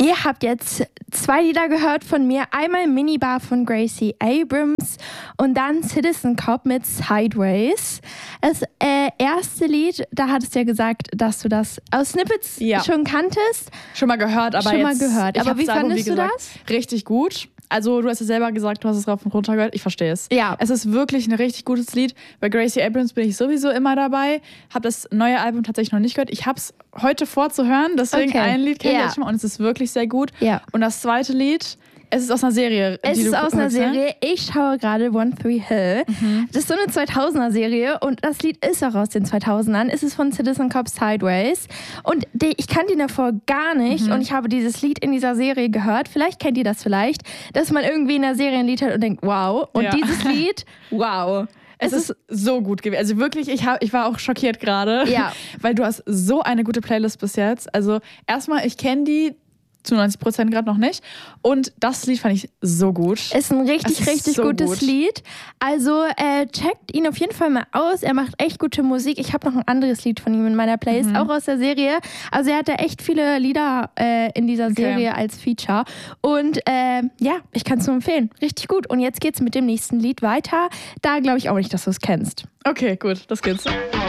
Ihr habt jetzt 2 Lieder gehört von mir. Einmal Minibar von Gracie Abrams und dann Citizen Cop mit Sideways. Das erste Lied, da hattest du ja gesagt, dass du das aus Snippets schon kanntest. Schon mal gehört, aber Aber wie fandest du das? Richtig gut. Also du hast ja selber gesagt, du hast es rauf und runter gehört. Ich verstehe es. Ja. Es ist wirklich ein richtig gutes Lied. Bei Gracie Abrams bin ich sowieso immer dabei. Habe das neue Album tatsächlich noch nicht gehört. Ich habe es heute vorzuhören, deswegen ein Lied kenne ich jetzt schon mal und es ist wirklich sehr gut. Ja. Und das zweite Lied, es ist aus einer Serie. Es ist aus einer Serie. Ich schaue gerade One Tree Hill. Das ist so eine 2000er-Serie und das Lied ist auch aus den 2000ern. Es ist von Citizen Cop Sideways. Und ich kannte ihn davor gar nicht und ich habe dieses Lied in dieser Serie gehört. Vielleicht kennt ihr das dass man irgendwie in der Serie ein Lied hört und denkt, wow. Und dieses Lied, wow. Es ist so gut gewesen. Also wirklich, ich war auch schockiert gerade. Ja. Weil du hast so eine gute Playlist bis jetzt. Also erstmal, ich kenne die zu 90% gerade noch nicht. Und das Lied fand ich so gut. Ist ein richtig so gutes Lied. Also checkt ihn auf jeden Fall mal aus. Er macht echt gute Musik. Ich habe noch ein anderes Lied von ihm in meiner Playlist, auch aus der Serie. Also er hatte echt viele Lieder in dieser Serie als Feature. Und ich kann es nur empfehlen. Richtig gut. Und jetzt geht's mit dem nächsten Lied weiter. Da glaube ich auch nicht, dass du es kennst. Okay, gut. Das geht's.